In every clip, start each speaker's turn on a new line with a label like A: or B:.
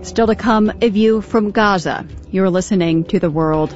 A: Still to come, a view from Gaza. You're listening to The World.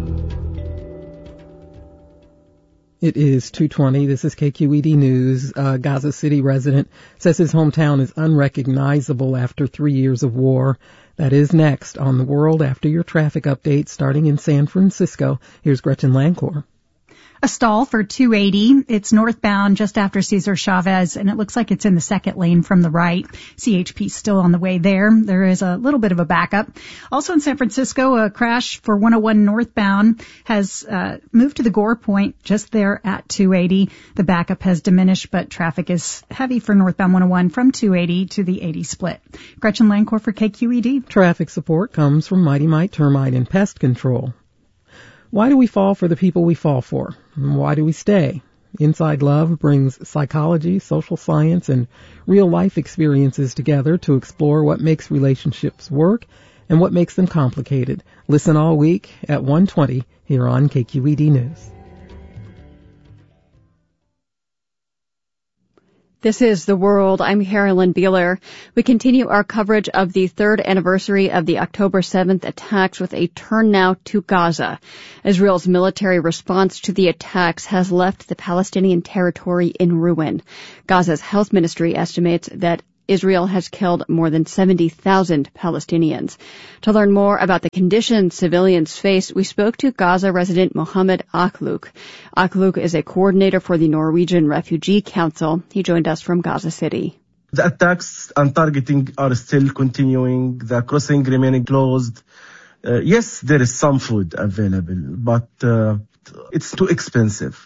B: It is 2:20. This is KQED News. Gaza City resident says his hometown is unrecognizable after 3 years of war. That is next on The World after your traffic update starting in San Francisco. Here's Gretchen Lancor.
C: A stall for 280. It's northbound just after Cesar Chavez, and it looks like it's in the second lane from the right. CHP's still on the way there. There is a little bit of a backup. Also in San Francisco, a crash for 101 northbound has moved to the Gore Point just there at 280. The backup has diminished, but traffic is heavy for northbound 101 from 280 to the 80 split. Gretchen Lancor for KQED.
B: Traffic support comes from Mighty Mite Termite and Pest Control. Why do we fall for the people we fall for? And why do we stay? Inside Love brings psychology, social science, and real-life experiences together to explore what makes relationships work and what makes them complicated. Listen all week at 1:20 here on KQED News.
A: This is The World. I'm Carolyn Beeler. We continue our coverage of the third anniversary of the October 7th attacks with a turn now to Gaza. Israel's military response to the attacks has left the Palestinian territory in ruin. Gaza's health ministry estimates that Israel has killed more than 70,000 Palestinians. To learn more about the conditions civilians face, we spoke to Gaza resident Mohammed Aklouk. Aklouk is a coordinator for the Norwegian Refugee Council. He joined us from Gaza City.
D: The attacks and targeting are still continuing. The crossing remaining closed. Yes, there is some food available, but it's too expensive.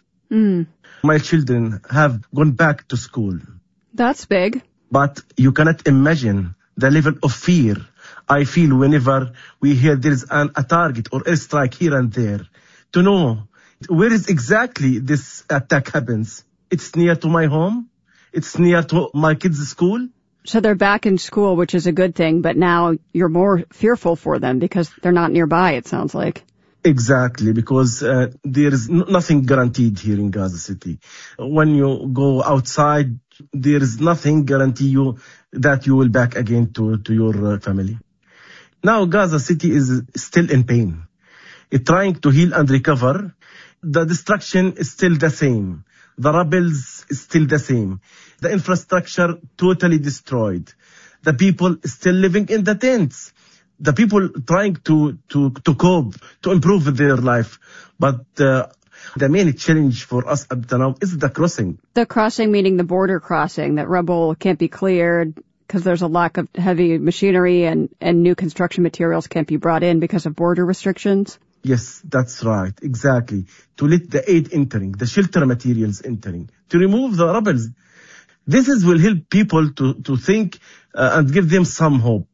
D: My children have gone back to school.
A: That's big.
D: But you cannot imagine the level of fear I feel whenever we hear there is a target or airstrike here and there. To know where is exactly this attack happens. It's near to my home. It's near to my kids' school.
A: So they're back in school, which is a good thing, but now you're more fearful for them because they're not nearby, it sounds like.
D: Exactly, because there is nothing guaranteed here in Gaza City. When you go outside, there is nothing guarantee you that you will back again to your family. Now Gaza City is still in pain. It's trying to heal and recover. The destruction is still the same. The rubbles is still the same. The infrastructure totally destroyed. The people still living in the tents. The people trying to cope, to improve their life. But the main challenge for us up to now is the crossing.
A: The crossing meaning the border crossing, that rubble can't be cleared because there's a lack of heavy machinery and new construction materials can't be brought in because of border restrictions?
D: Yes, that's right. Exactly. To let the aid entering, the shelter materials entering, to remove the rubbles. This will help people to think and give them some hope.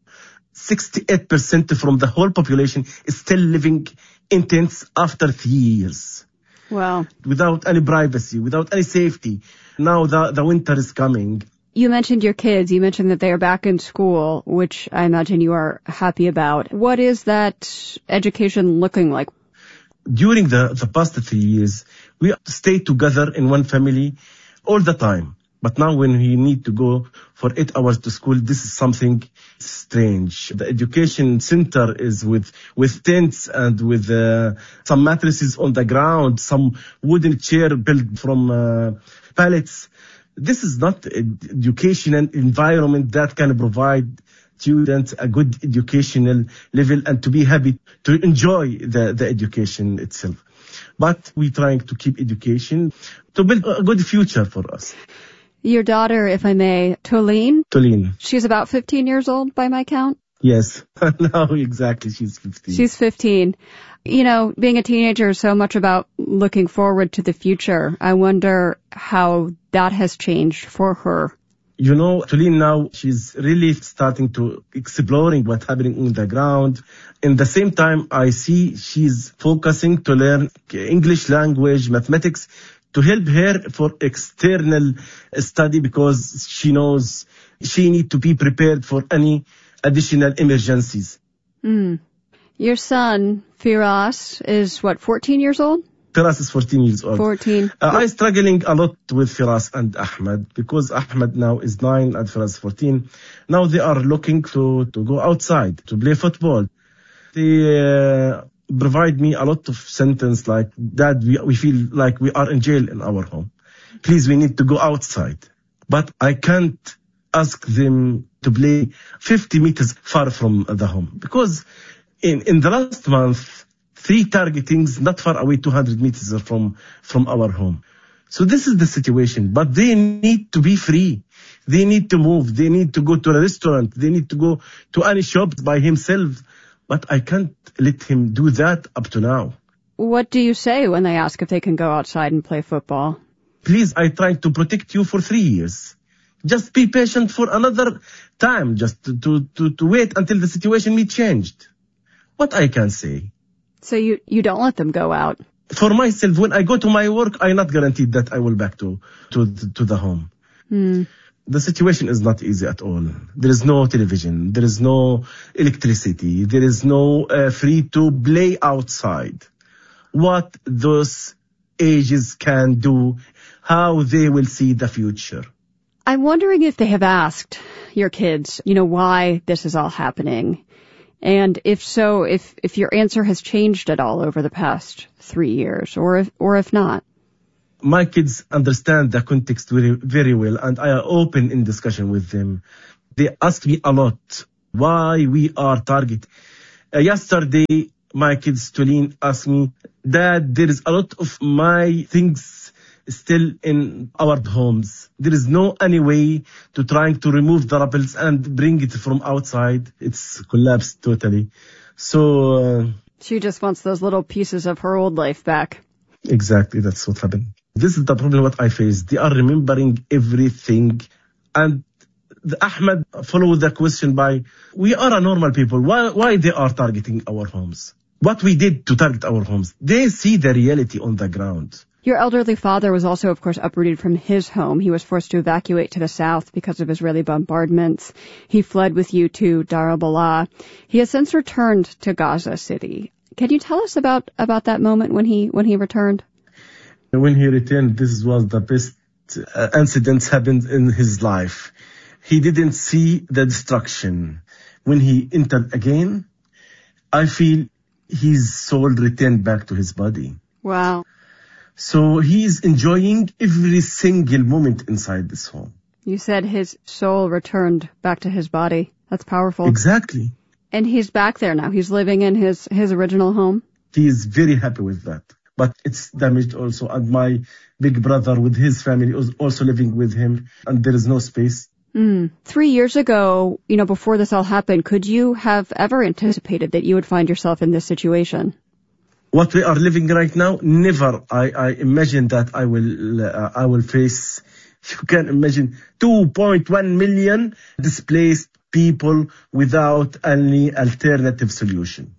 D: 68% from the whole population is still living in tents after 3 years.
A: Wow.
D: Without any privacy, without any safety. Now the winter is coming.
A: You mentioned your kids. You mentioned that they are back in school, which I imagine you are happy about. What is that education looking like?
D: During the past 3 years, we stayed together in one family all the time. But now when we need to go for 8 hours to school, this is something strange. The education center is with tents and with some mattresses on the ground, some wooden chair built from pallets. This is not an educational environment that can provide students a good educational level and to be happy to enjoy the education itself. But we're trying to keep education to build a good future for us.
A: Your daughter, if I may, Tolene?
D: Tolene.
A: She's about 15 years old by my count?
D: Yes. No, exactly. She's 15.
A: She's 15. You know, being a teenager is so much about looking forward to the future. I wonder how that has changed for her.
D: You know, Tolene now, she's really starting to exploring what's happening on the ground. In the same time, I see she's focusing to learn English language, mathematics, to help her for external study because she knows she needs to be prepared for any additional emergencies.
A: Your son, Firas, is 14 years old?
D: Firas is 14 years old.
A: 14.
D: I'm struggling a lot with Firas and Ahmed because Ahmed now is 9 and Firas is 14. Now they are looking to go outside, to play football. They provide me a lot of sentence like, Dad, we feel like we are in jail in our home. Please, we need to go outside. But I can't ask them to play 50 meters far from the home. Because in the last month, 3 targetings not far away, 200 meters from our home. So this is the situation. But they need to be free. They need to move. They need to go to a restaurant. They need to go to any shop by himself. But I can't let him do that up to now.
A: What do you say when they ask if they can go outside and play football?
D: Please, I tried to protect you for 3 years. Just be patient for another time, just to wait until the situation be changed. What I can say.
A: So you don't let them go out?
D: For myself, when I go to my work, I'm not guaranteed that I will back to the home. The situation is not easy at all. There is no television. There is no electricity. There is no free to play outside. What those ages can do, how they will see the future.
A: I'm wondering if they have asked your kids, why this is all happening. And if so, if your answer has changed at all over the past 3 years, or if not.
D: My kids understand the context very, very well, and I am open in discussion with them. They ask me a lot why we are targeted. Yesterday, my kids, Tulin, asked me, Dad, there is a lot of my things still in our homes. There is no any way to trying to remove the rappels and bring it from outside. It's collapsed totally. So
A: she just wants those little pieces of her old life back.
D: Exactly, that's what happened. This is the problem what I face. They are remembering everything. And Ahmed follow the question by, we are a normal people. Why they are targeting our homes? What we did to target our homes? They see the reality on the ground.
A: Your elderly father was also, of course, uprooted from his home. He was forced to evacuate to the south because of Israeli bombardments. He fled with you to Dar al-Balah. He has since returned to Gaza City. Can you tell us about that moment when he returned?
D: When he returned, this was the best incidents happened in his life. He didn't see the destruction. When he entered again, I feel his soul returned back to his body.
A: Wow.
D: So he is enjoying every single moment inside this home.
A: You said his soul returned back to his body. That's powerful.
D: Exactly.
A: And he's back there now. He's living in his original home.
D: He is very happy with that. But it's damaged also. And my big brother with his family is also living with him. And there is no space.
A: 3 years ago, before this all happened, could you have ever anticipated that you would find yourself in this situation?
D: What we are living right now, never. I imagine that I will face, you can imagine, 2.1 million displaced people without any alternative solution.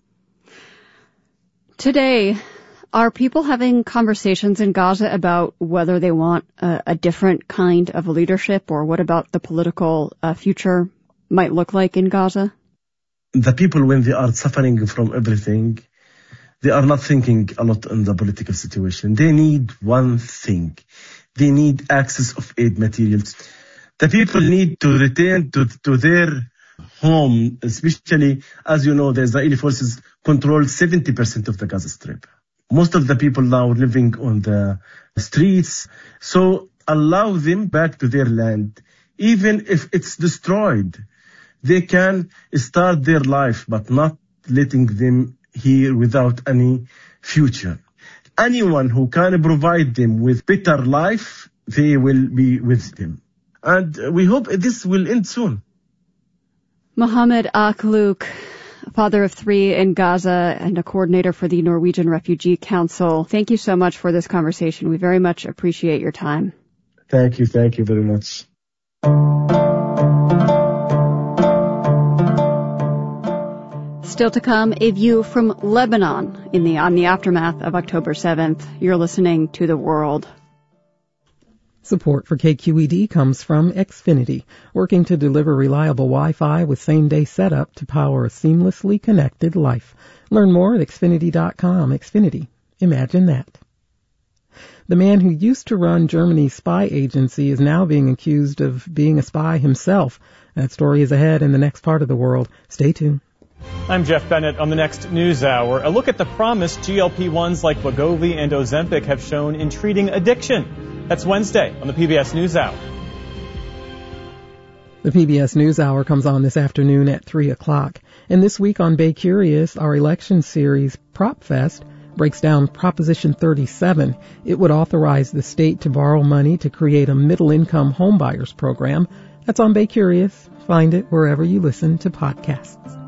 A: Today, are people having conversations in Gaza about whether they want a different kind of leadership, or what about the political future might look like in Gaza?
D: The people, when they are suffering from everything, they are not thinking a lot on the political situation. They need one thing. They need access of aid materials. The people need to return to their home, especially, as you know, the Israeli forces control 70% of the Gaza Strip. Most of the people now living on the streets. So allow them back to their land. Even if it's destroyed, they can start their life, but not letting them here without any future. Anyone who can provide them with better life, they will be with them. And we hope this will end soon.
A: Mohammed Akhlouk, father of 3 in Gaza and a coordinator for the Norwegian Refugee Council. Thank you so much for this conversation. We very much appreciate your time.
D: Thank you very much.
A: Still to come, a view from Lebanon on the aftermath of October 7th. You're listening to The World.
B: Support for KQED comes from Xfinity, working to deliver reliable Wi-Fi with same-day setup to power a seamlessly connected life. Learn more at Xfinity.com. Xfinity. Imagine that. The man who used to run Germany's spy agency is now being accused of being a spy himself. That story is ahead in the next part of the world. Stay tuned.
E: I'm Jeff Bennett. On the next News Hour, a look at the promise GLP-1s like Wegovy and Ozempic have shown in treating addiction. That's Wednesday on the PBS NewsHour.
B: The PBS NewsHour comes on this afternoon at 3 o'clock. And this week on Bay Curious, our election series, Prop Fest, breaks down Proposition 37. It would authorize the state to borrow money to create a middle-income homebuyers program. That's on Bay Curious. Find it wherever you listen to podcasts.